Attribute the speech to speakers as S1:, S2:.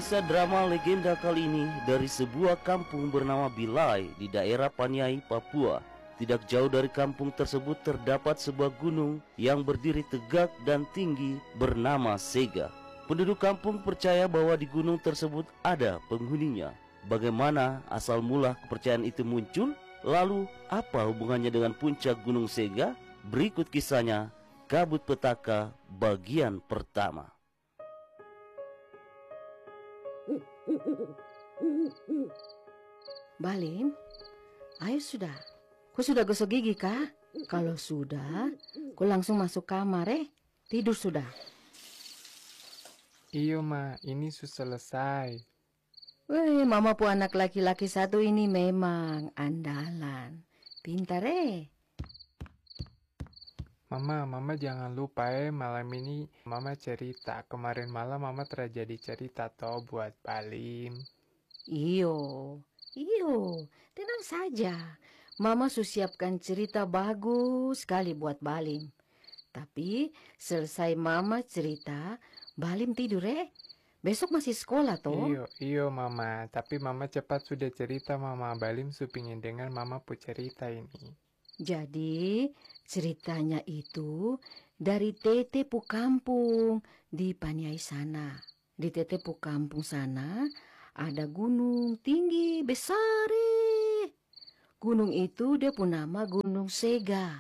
S1: Kisah drama legenda kali ini dari sebuah kampung bernama Bilai di daerah Paniai, Papua. Tidak jauh dari kampung tersebut terdapat sebuah gunung yang berdiri tegak dan tinggi bernama Sega. Penduduk kampung percaya bahwa di gunung tersebut ada penghuninya. Bagaimana asal mula kepercayaan itu muncul? Lalu apa hubungannya dengan puncak Gunung Sega? Berikut kisahnya, Kabut Petaka bagian pertama.
S2: Balim, ayo sudah. Kau sudah gosok gigi kah? Kalau sudah, kau langsung masuk kamar tidur sudah.
S3: Iyo ma, ini sudah selesai.
S2: Weh, mama pu anak laki-laki satu ini memang andalan. Pintar
S3: Mama jangan lupa malam ini mama cerita. Kemarin malam mama terjadi cerita toh buat Balim.
S2: Iyo, tenang saja. Mama siapkan cerita bagus sekali buat Balim. Tapi selesai mama cerita, Balim tidur Besok masih sekolah toh?
S3: Iyo mama, tapi mama cepat sudah cerita mama. Balim supingin dengar mama pu cerita ini.
S2: Jadi ceritanya itu dari Tete pu kampung di Paniai sana. Di Tete pu kampung sana ada gunung tinggi besar. Gunung itu dia pu nama Gunung Sega.